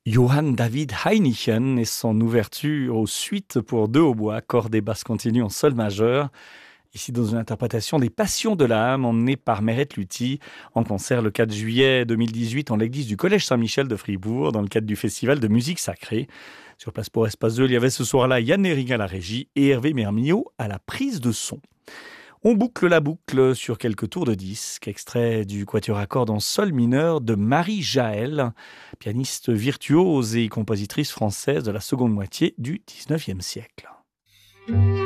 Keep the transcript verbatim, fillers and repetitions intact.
Johann David Heinichen et son ouverture aux suites pour deux hautbois, cordes et basses continues en sol majeur. Ici dans une interprétation des Passions de l'âme emmenée par Meret Luthi en concert le quatre juillet deux mille dix-huit en l'église du Collège Saint-Michel de Fribourg dans le cadre du festival de musique sacrée. Sur place pour Espace deux, il y avait ce soir-là Yann Eriga à la régie et Hervé Mermillot à la prise de son. On boucle la boucle sur quelques tours de disque, extrait du quatuor à cordes en sol mineur de Marie Jaël, pianiste virtuose et compositrice française de la seconde moitié du dix-neuvième siècle.